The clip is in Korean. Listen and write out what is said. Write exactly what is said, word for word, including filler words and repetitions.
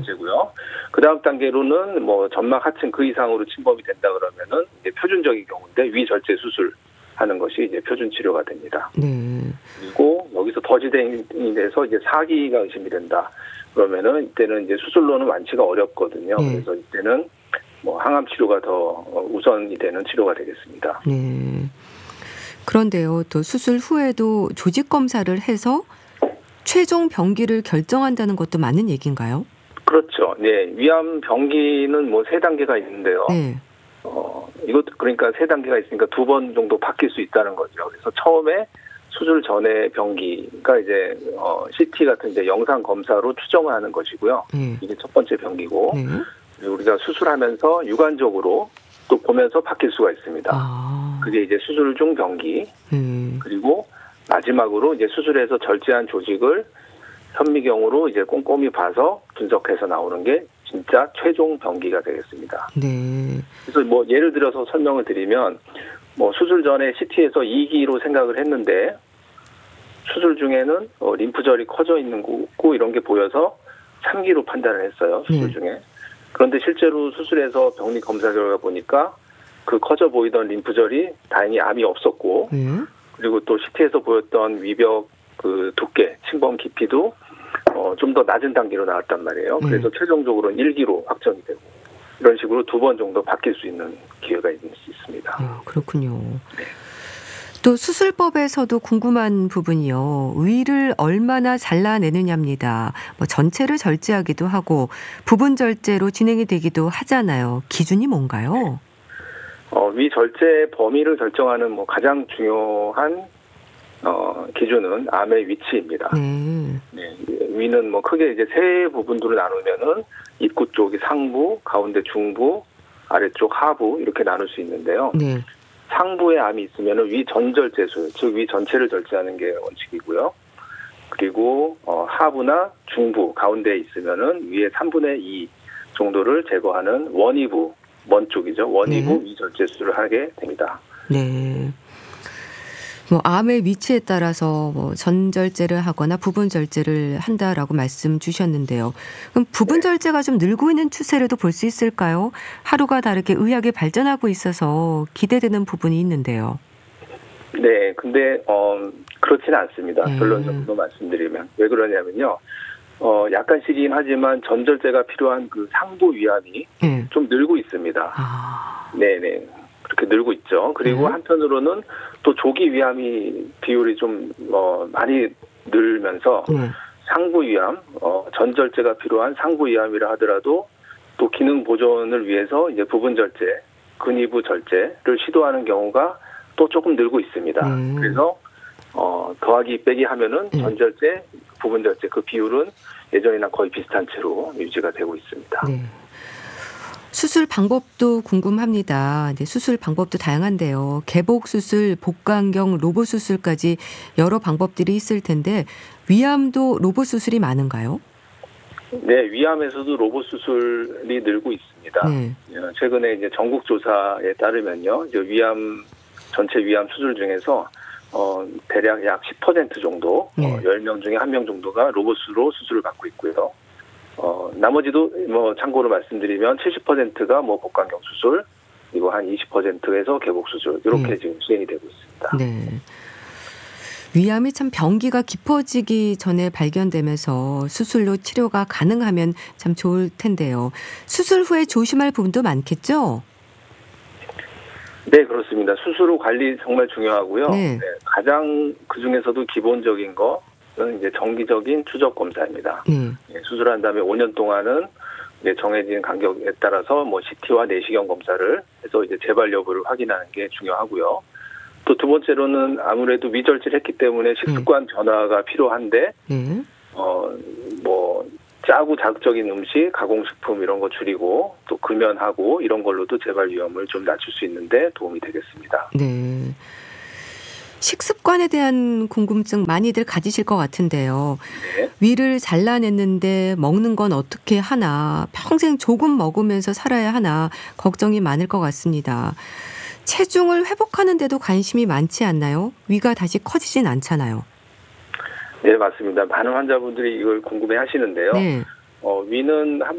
번째고요. 그 다음 단계로는 뭐 점막 하층 그 이상으로 침범이 된다 그러면은 이제 표준적인 경우인데 위절제 수술하는 것이 이제 표준 치료가 됩니다. 네. 그리고 여기서 더 진행이 돼서 이제 사기가 의심이 된다. 그러면은 이때는 이제 수술로는 완치가 어렵거든요. 네. 그래서 이때는 뭐 항암 치료가 더 우선이 되는 치료가 되겠습니다. 네. 그런데요, 또 수술 후에도 조직 검사를 해서 최종 병기를 결정한다는 것도 맞는 얘기인가요? 그렇죠. 네, 위암 병기는 뭐 세 단계가 있는데요. 네. 어, 이것도 그러니까 세 단계가 있으니까 두 번 정도 바뀔 수 있다는 거죠. 그래서 처음에 수술 전에 병기가 이제 어, 씨티 같은 이제 영상 검사로 추정하는 것이고요. 네. 이게 첫 번째 병기고 네. 우리가 수술하면서 육안적으로 또 보면서 바뀔 수가 있습니다. 아. 그게 이제 수술 중 병기. 네. 그리고 마지막으로 이제 수술해서 절제한 조직을 현미경으로 이제 꼼꼼히 봐서 분석해서 나오는 게 진짜 최종 병기가 되겠습니다. 네. 그래서 뭐 예를 들어서 설명을 드리면 뭐 수술 전에 씨티에서 이 기로 생각을 했는데 수술 중에는 어, 림프절이 커져 있는 거고 이런 게 보여서 삼 기로 판단을 했어요. 수술 네. 중에. 그런데 실제로 수술해서 병리 검사 결과 보니까 그 커져 보이던 림프절이 다행히 암이 없었고 네. 그리고 또 씨티에서 보였던 위벽 그 두께, 침범 깊이도 어, 좀 더 낮은 단계로 나왔단 말이에요. 네. 그래서 최종적으로는 일 기로 확정이 되고 이런 식으로 두 번 정도 바뀔 수 있는 기회가 있을 수 있습니다. 아, 그렇군요. 네. 또 수술법에서도 궁금한 부분이요. 위를 얼마나 잘라내느냐입니다. 뭐 전체를 절제하기도 하고 부분 절제로 진행이 되기도 하잖아요. 기준이 뭔가요? 어, 위 절제 범위를 결정하는 뭐 가장 중요한 어, 기준은 암의 위치입니다. 네. 네, 위는 뭐 크게 이제 세 부분으로 나누면은 입구 쪽이 상부, 가운데 중부, 아래쪽 하부 이렇게 나눌 수 있는데요. 네. 상부에 암이 있으면은 위 전절제술, 즉 위 전체를 절제하는 게 원칙이고요. 그리고 어, 하부나 중부, 가운데에 있으면은 위에 삼분의 이 정도를 제거하는 원위부, 먼 쪽이죠. 원위부 네. 위 절제술을 하게 됩니다. 네. 뭐 암의 위치에 따라서 뭐 전절제를 하거나 부분 절제를 한다라고 말씀 주셨는데요. 그럼 부분 절제가 좀 늘고 있는 추세로도 볼 수 있을까요? 하루가 다르게 의학이 발전하고 있어서 기대되는 부분이 있는데요. 네, 근데 어, 그렇지는 않습니다. 음. 결론적으로 말씀드리면 왜 그러냐면요. 어, 약간씩이긴 하지만 전절제가 필요한 그 상부 위암이 네. 좀 늘고 있습니다. 아. 네네. 그렇게 늘고 있죠. 그리고 네. 한편으로는 또 조기 위암이 비율이 좀, 어, 많이 늘면서 네. 상부 위암, 어, 전절제가 필요한 상부 위암이라 하더라도 또 기능 보존을 위해서 이제 부분 절제, 근위부 절제를 시도하는 경우가 또 조금 늘고 있습니다. 네. 그래서, 어, 더하기 빼기 하면은 네. 전절제, 부분 절제 그 비율은 예전이랑 거의 비슷한 채로 유지가 되고 있습니다. 네. 수술 방법도 궁금합니다. 네, 수술 방법도 다양한데요. 개복 수술, 복강경, 로봇 수술까지 여러 방법들이 있을 텐데 위암도 로봇 수술이 많은가요? 네, 위암에서도 로봇 수술이 늘고 있습니다. 네. 최근에 이제 전국 조사에 따르면요, 이제 위암 전체 위암 수술 중에서 어, 대략 약 십 퍼센트 정도, 네. 어, 열 명 중에 한 명 정도가 로봇으로 수술을 받고 있고요. 어, 나머지도 뭐 참고로 말씀드리면 칠십 퍼센트가 뭐 복강경 수술, 그리고 한 이십 퍼센트에서 개복 수술 이렇게 네. 지금 수행이 되고 있습니다. 네. 위암이 참 병기가 깊어지기 전에 발견되면서 수술로 치료가 가능하면 참 좋을 텐데요. 수술 후에 조심할 부분도 많겠죠? 네, 그렇습니다. 수술 후 관리 정말 중요하고요. 네. 네, 가장 그 중에서도 기본적인 거는 이제 정기적인 추적 검사입니다. 네. 예, 수술한 다음에 오 년 동안은 이제 정해진 간격에 따라서 뭐 씨티와 내시경 검사를 해서 이제 재발 여부를 확인하는 게 중요하고요. 또 두 번째로는 아무래도 위절제를 했기 때문에 식습관 변화가 필요한데, 네. 어, 뭐, 짜고 자극적인 음식, 가공식품 이런 거 줄이고 또 금연하고 이런 걸로도 재발 위험을 좀 낮출 수 있는데 도움이 되겠습니다. 네. 식습관에 대한 궁금증 많이들 가지실 것 같은데요. 네. 위를 잘라냈는데 먹는 건 어떻게 하나, 평생 조금 먹으면서 살아야 하나 걱정이 많을 것 같습니다. 체중을 회복하는 데도 관심이 많지 않나요? 위가 다시 커지진 않잖아요. 네, 맞습니다. 많은 환자분들이 이걸 궁금해 하시는데요. 네. 어, 위는 한